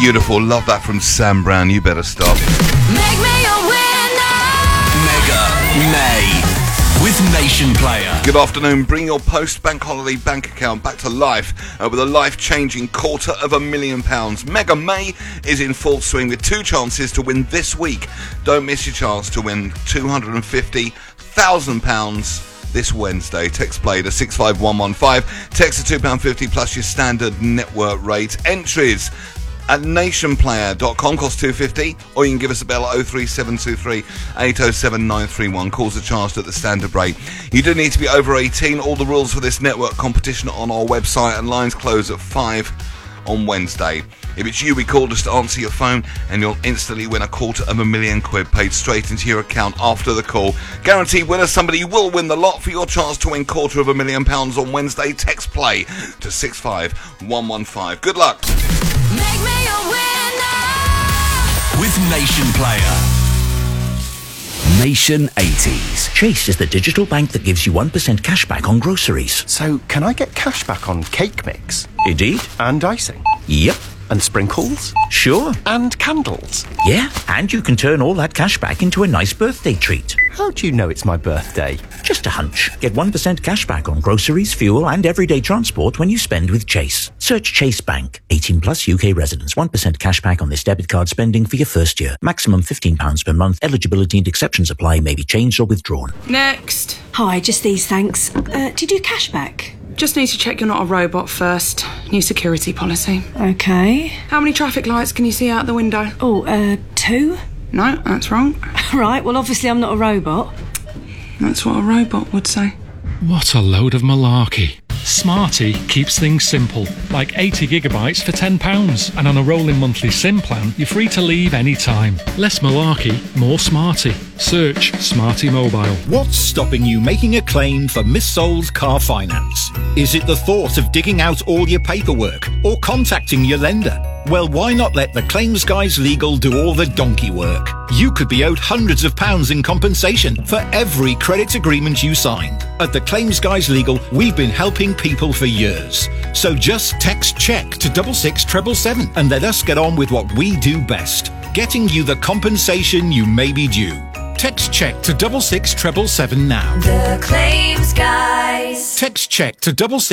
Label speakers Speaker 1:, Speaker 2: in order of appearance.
Speaker 1: Beautiful. Love that from Sam Brown. You better stop.
Speaker 2: Make me a winner.
Speaker 3: Mega May with Nation Player.
Speaker 1: Good afternoon. Bring your post-bank holiday bank account back to life with a life-changing £250,000. Mega May is in full swing with 2 chances to win this week. Don't miss your chance to win £250,000 this Wednesday. Text play to 65115. Text to £2.50 plus your standard network rate. Entries at nationplayer.com, cost $2.50, or you can give us a bell at 03723 807 931. Calls are charged at the standard rate. You do need to be over 18. All the rules for this network competition are on our website, and lines close at 5 on Wednesday. If it's you we call, just answer your phone and you'll instantly win £250,000 paid straight into your account after the call. Guaranteed winner, somebody will win the lot. For your chance to win £250,000 on Wednesday, text play to 65115. Good luck.
Speaker 2: Make me a winner.
Speaker 3: With Nation Player.
Speaker 4: Nation 80s. Chase is the digital bank that gives you 1% cash back on groceries.
Speaker 5: So, can I get cash back on cake mix?
Speaker 4: Indeed.
Speaker 5: And icing?
Speaker 4: Yep.
Speaker 5: And sprinkles?
Speaker 4: Sure.
Speaker 5: And candles?
Speaker 4: Yeah, and you can turn all that cash back into a nice birthday treat.
Speaker 5: How do you know it's my birthday?
Speaker 4: Just a hunch. Get 1% cash back on groceries, fuel and everyday transport when you spend with Chase. Search Chase Bank. 18 plus UK residents. 1% cash back on this debit card spending for your first year. Maximum £15 per month. Eligibility and exceptions apply. May be changed or withdrawn.
Speaker 6: Next.
Speaker 7: Hi, just these, thanks. Do you do cashback?
Speaker 6: Just need to check you're not a robot first. New security policy.
Speaker 7: Okay.
Speaker 6: How many traffic lights can you see out the window?
Speaker 7: 2?
Speaker 6: No, that's wrong.
Speaker 7: Right, well, obviously I'm not a robot.
Speaker 6: That's what a robot would say.
Speaker 8: What a load of malarkey. Smarty keeps things simple, like 80 gigabytes for £10, and on a rolling monthly SIM plan, you're free to leave any time. Less malarkey, more Smarty. Search Smarty Mobile.
Speaker 9: What's stopping you making a claim for missold car finance? Is it the thought of digging out all your paperwork or contacting your lender? Well, why not let the Claims Guys Legal do all the donkey work? You could be owed hundreds of pounds in compensation for every credit agreement you signed. At the Claims Guys Legal, we've been helping people for years. So just text CHECK to 66777 and let us get on with what we do best, getting you the compensation you may be due. Text CHECK to 66777 now.
Speaker 2: The Claims Guys.
Speaker 9: Text CHECK to 66777.